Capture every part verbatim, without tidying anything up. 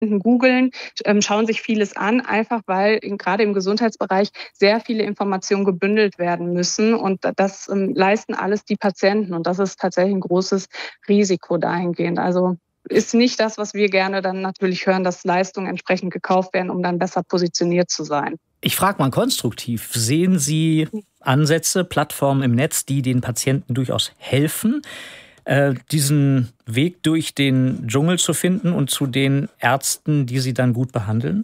googeln, ähm, schauen sich vieles an, einfach weil in, gerade im Gesundheitsbereich sehr viele Informationen gebündelt werden müssen. Und das ähm, leisten alles die Patienten. Und das ist tatsächlich ein großes Risiko dahingehend. Also ist nicht das, was wir gerne dann natürlich hören, dass Leistungen entsprechend gekauft werden, um dann besser positioniert zu sein. Ich frage mal konstruktiv, sehen Sie Ansätze, Plattformen im Netz, die den Patienten durchaus helfen, äh, diesen Weg durch den Dschungel zu finden und zu den Ärzten, die sie dann gut behandeln?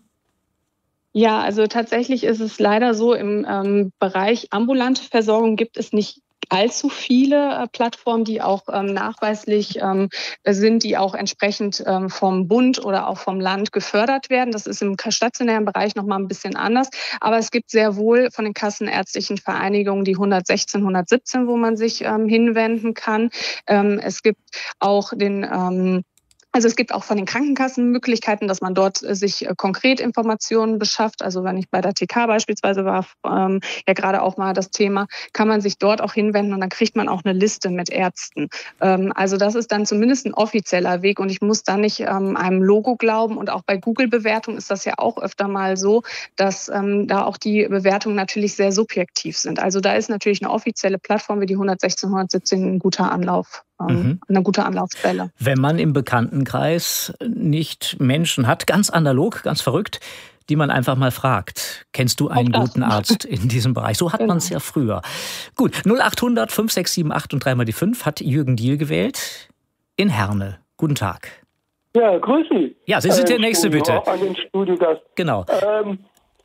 Ja, also tatsächlich ist es leider so, im ähm, Bereich ambulante Versorgung gibt es nicht allzu viele äh, Plattformen, die auch ähm, nachweislich ähm, sind, die auch entsprechend ähm, vom Bund oder auch vom Land gefördert werden. Das ist im stationären Bereich noch mal ein bisschen anders. Aber es gibt sehr wohl von den kassenärztlichen Vereinigungen die hundertsechzehn, hundertsiebzehn, wo man sich ähm, hinwenden kann. Ähm, es gibt auch den ähm, Also es gibt auch von den Krankenkassen Möglichkeiten, dass man dort äh, sich äh, konkret Informationen beschafft. Also wenn ich bei der T K beispielsweise war, ähm, ja gerade auch mal das Thema, kann man sich dort auch hinwenden und dann kriegt man auch eine Liste mit Ärzten. Ähm, also das ist dann zumindest ein offizieller Weg und ich muss da nicht ähm, einem Logo glauben. Und auch bei Google-Bewertungen ist das ja auch öfter mal so, dass ähm, da auch die Bewertungen natürlich sehr subjektiv sind. Also da ist natürlich eine offizielle Plattform wie die hundertsechzehn, hundertsiebzehn ein guter Anlauf. Mhm. Eine gute Anlaufstelle. Wenn man im Bekanntenkreis nicht Menschen hat, ganz analog, ganz verrückt, die man einfach mal fragt, kennst du einen guten Arzt in diesem Bereich? So hat Genau. man es ja früher. Gut, null achthundert, fünf sechs sieben acht und dreimal die fünf hat Jürgen Diehl gewählt in Herne. Guten Tag. Ja, grüß Sie. Ja, Sie sind der Äh, Nächste, Studio, bitte. Auch an den Studiogast. Genau. Ähm,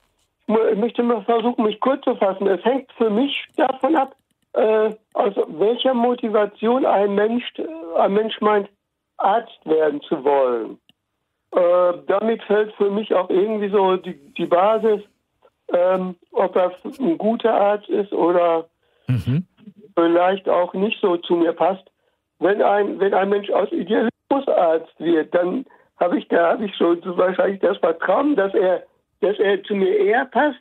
ich möchte mal versuchen, mich kurz zu fassen. Es hängt für mich davon ab, Äh, aus welcher Motivation ein Mensch, ein Mensch meint, Arzt werden zu wollen. Äh, damit fällt für mich auch irgendwie so die, die Basis, ähm, ob er ein guter Arzt ist oder mhm. vielleicht auch nicht so zu mir passt. Wenn ein, wenn ein Mensch aus Idealismus Arzt wird, dann habe ich da habe ich so wahrscheinlich das Vertrauen, dass er, dass er zu mir eher passt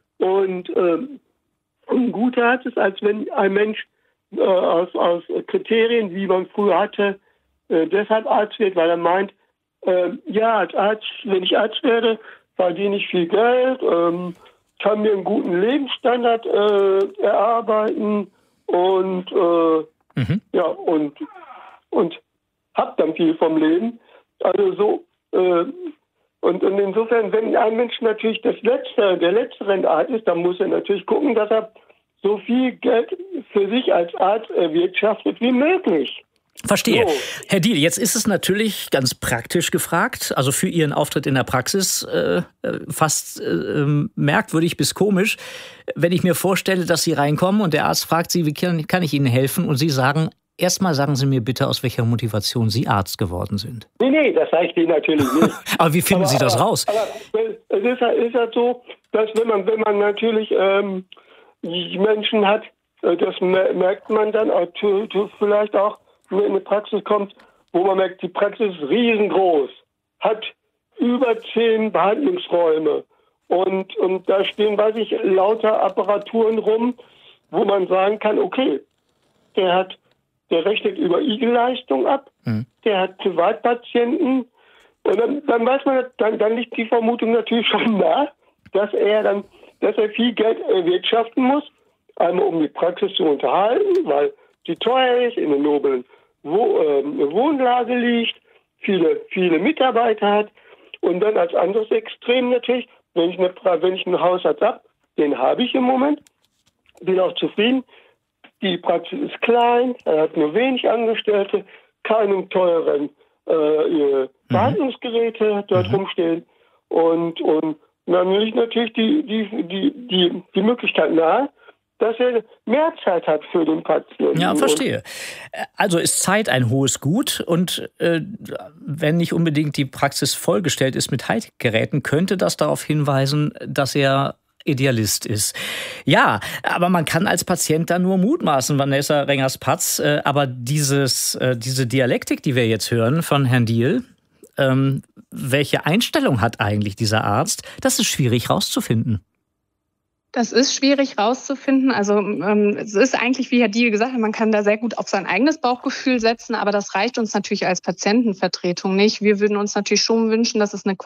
und ähm, ein guter Arzt ist, als wenn ein Mensch äh, aus, aus Kriterien, wie man früher hatte, äh, deshalb Arzt wird, weil er meint, äh, ja, als Arzt, wenn ich Arzt werde, verdiene ich viel Geld, ähm, kann mir einen guten Lebensstandard äh, erarbeiten und äh, mhm. ja und und hab dann viel vom Leben. Also so äh, Und, und insofern, wenn ein Mensch natürlich das letzte, der letzteren Art ist, dann muss er natürlich gucken, dass er so viel Geld für sich als Arzt erwirtschaftet wie möglich. Verstehe. So. Herr Diehl, jetzt ist es natürlich ganz praktisch gefragt, also für Ihren Auftritt in der Praxis äh, fast äh, merkwürdig bis komisch, wenn ich mir vorstelle, dass Sie reinkommen und der Arzt fragt Sie, wie kann, kann ich Ihnen helfen? Und Sie sagen, erstmal sagen Sie mir bitte, aus welcher Motivation Sie Arzt geworden sind. Nee, nee, das sage ich Ihnen natürlich nicht. Aber wie finden aber, Sie das aber, raus? Aber es ist halt, ist halt so, dass wenn man, wenn man natürlich ähm, die Menschen hat, das merkt man dann auch, vielleicht auch, wenn man in eine Praxis kommt, wo man merkt, die Praxis ist riesengroß, hat über zehn Behandlungsräume und, und da stehen, weiß ich, lauter Apparaturen rum, wo man sagen kann, okay, der hat Der rechnet über I G-Leistung ab, mhm. der hat Privatpatienten und dann, dann weiß man, dann, dann liegt die Vermutung natürlich schon nah, dass er dann, dass er viel Geld erwirtschaften muss, einmal um die Praxis zu unterhalten, weil die teuer ist, in einer noblen Wo, äh, Wohnlage liegt, viele, viele Mitarbeiter hat und dann als anderes Extrem natürlich, wenn ich, eine, wenn ich einen Hausarzt habe, den habe ich im Moment, bin auch zufrieden. Die Praxis ist klein, er hat nur wenig Angestellte, keine teuren äh, Behandlungsgeräte dort mhm. rumstehen. Und, und dann liegt natürlich die, die, die, die, die Möglichkeit nahe, dass er mehr Zeit hat für den Patienten. Ja, verstehe. Also ist Zeit ein hohes Gut und äh, wenn nicht unbedingt die Praxis vollgestellt ist mit Hightech-Geräten, könnte das darauf hinweisen, dass er Idealist ist. Ja, aber man kann als Patient da nur mutmaßen, Vanessa Rengers-Patz. Äh, aber dieses, äh, diese Dialektik, die wir jetzt hören von Herrn Diehl, ähm, welche Einstellung hat eigentlich dieser Arzt? Das ist schwierig rauszufinden. Das ist schwierig rauszufinden. Also ähm, es ist eigentlich, wie Herr Diehl gesagt hat, man kann da sehr gut auf sein eigenes Bauchgefühl setzen, aber das reicht uns natürlich als Patientenvertretung nicht. Wir würden uns natürlich schon wünschen, dass es eine